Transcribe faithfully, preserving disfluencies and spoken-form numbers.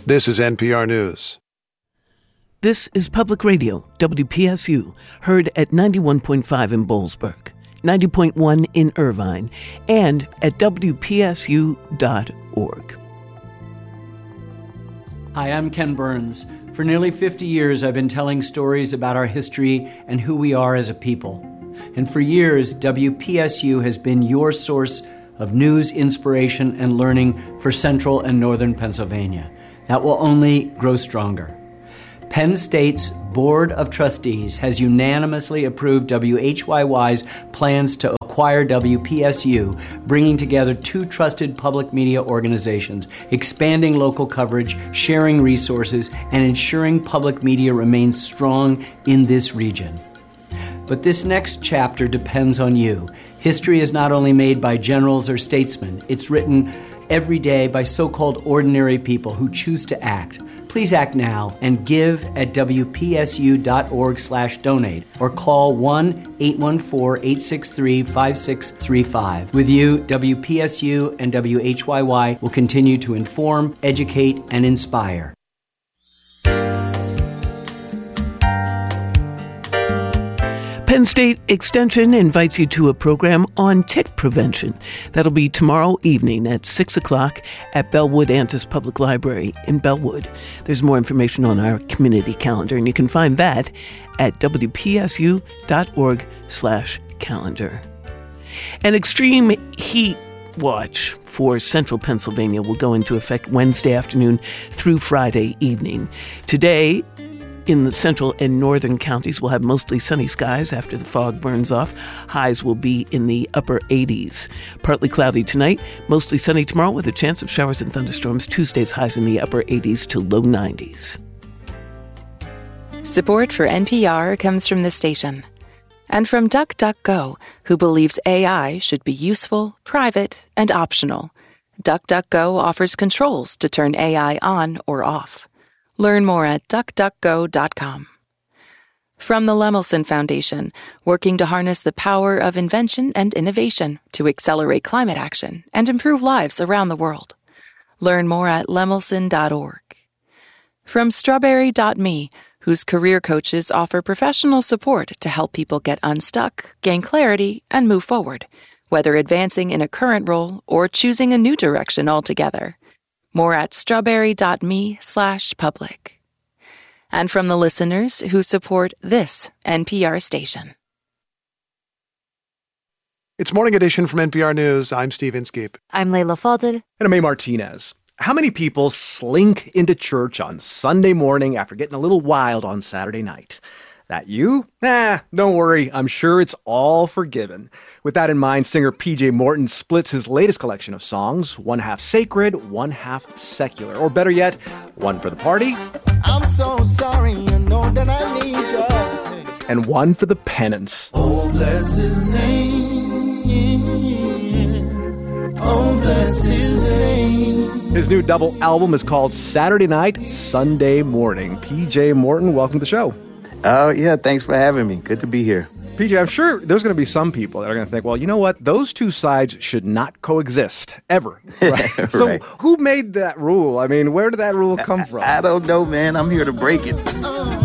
This is N P R News. This is Public Radio, W P S U, heard at ninety-one point five in Boalsburg, ninety point one in Irvine, and at W P S U dot org. Hi, I'm Ken Burns. For nearly fifty years, I've been telling stories about our history and who we are as a people. And for years, W P S U has been your source of news, inspiration, and learning for Central and Northern Pennsylvania. That will only grow stronger. Penn State's Board of Trustees has unanimously approved W H Y Y's plans to acquire W P S U, bringing together two trusted public media organizations, expanding local coverage, sharing resources, and ensuring public media remains strong in this region. But this next chapter depends on you. History is not only made by generals or statesmen, it's written every day by so-called ordinary people who choose to act. Please act now and give at W P S U dot org slash donate or call one eight one four, eight six three, five six three five. With you, W P S U and W H Y Y will continue to inform, educate, and inspire. Penn State Extension invites you to a program on tick prevention. That'll be tomorrow evening at six o'clock at Bellwood Antis Public Library in Bellwood. There's more information on our community calendar, and you can find that at W P S U dot org slash calendar. An extreme heat watch for central Pennsylvania will go into effect Wednesday afternoon through Friday evening. Today, in the central and northern counties, we'll have mostly sunny skies after the fog burns off. Highs will be in the upper eighties. Partly cloudy tonight, mostly sunny tomorrow with a chance of showers and thunderstorms. Tuesday's highs in the upper eighties to low nineties. Support for N P R comes from the station and from DuckDuckGo, who believes A I should be useful, private, and optional. DuckDuckGo offers controls to turn A I on or off. Learn more at duck duck go dot com. From the Lemelson Foundation, working to harness the power of invention and innovation to accelerate climate action and improve lives around the world. Learn more at lemelson dot org. From strawberry dot me, whose career coaches offer professional support to help people get unstuck, gain clarity, and move forward, whether advancing in a current role or choosing a new direction altogether. More at strawberry dot me slash public. And from the listeners who support this N P R station. It's Morning Edition from N P R News. I'm Steve Inskeep. I'm Layla Fadel. And I'm May Martinez. How many people slink into church on Sunday morning after getting a little wild on Saturday night? That you? Nah, don't worry. I'm sure it's all forgiven. With that in mind, singer P J Morton splits his latest collection of songs, one half sacred, one half secular. Or better yet, one for the party. I'm so sorry, you know that I need you. And one for the penance. Oh, bless his name. Oh, bless his name. His new double album is called Saturday Night, Sunday Morning. P J Morton, welcome to the show. Oh, yeah, thanks for having me. Good to be here. P J, I'm sure there's going to be some people that are going to think, well, you know what? Those two sides should not coexist, ever. Right? right. So who made that rule? I mean, where did that rule come from? I, I don't know, man. I'm here to break it.